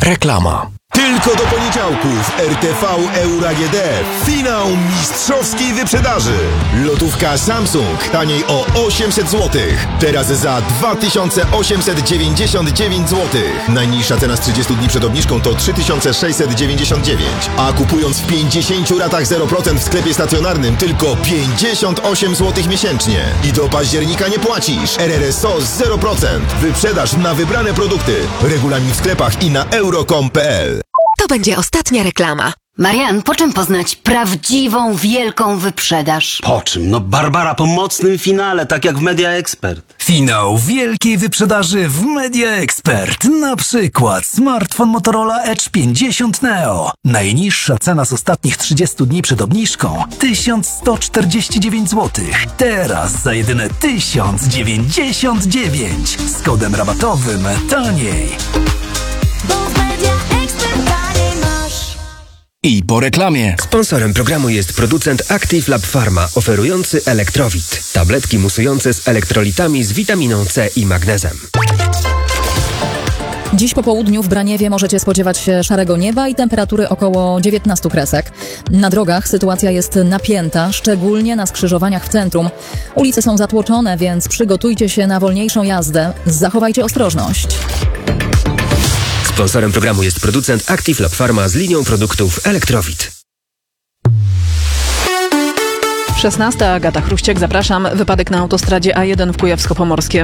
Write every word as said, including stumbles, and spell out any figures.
Reklama. Tylko do poniedziałków R T V Euro A G D. Finał mistrzowskiej wyprzedaży. Lotówka Samsung taniej o osiemset złotych. Teraz za dwa tysiące osiemset dziewięćdziesiąt dziewięć złotych. Najniższa cena z trzydziestu dni przed obniżką to trzy tysiące sześćset dziewięćdziesiąt dziewięć. A kupując w pięćdziesięciu ratach zero procent w sklepie stacjonarnym tylko pięćdziesiąt osiem złotych miesięcznie. I do października nie płacisz. R R S O zero procent. Wyprzedaż na wybrane produkty. Regulamin w sklepach i na euro kropka com kropka p l. To będzie ostatnia reklama. Marian, po czym poznać prawdziwą, wielką wyprzedaż? Po czym? No Barbara, po mocnym finale, tak jak w Media Expert. Finał wielkiej wyprzedaży w Media Expert. Na przykład smartfon Motorola Edge pięćdziesiąt Neo. Najniższa cena z ostatnich trzydziestu dni przed obniżką tysiąc sto czterdzieści dziewięć złotych. Teraz za jedyne tysiąc dziewięćdziesiąt dziewięć. Z kodem rabatowym taniej. I po reklamie. Sponsorem programu jest producent Active Lab Pharma, oferujący Elektrowit. Tabletki musujące z elektrolitami z witaminą C i magnezem. Dziś po południu w Braniewie możecie spodziewać się szarego nieba i temperatury około dziewiętnastu kresek. Na drogach sytuacja jest napięta, szczególnie na skrzyżowaniach w centrum. Ulice są zatłoczone, więc przygotujcie się na wolniejszą jazdę. Zachowajcie ostrożność. Sponsorem programu jest producent Active Lab Pharma z linią produktów Elektrowit. szesnasta. Agata Chruściek, zapraszam. Wypadek na autostradzie A jeden w Kujawsko-Pomorskiem.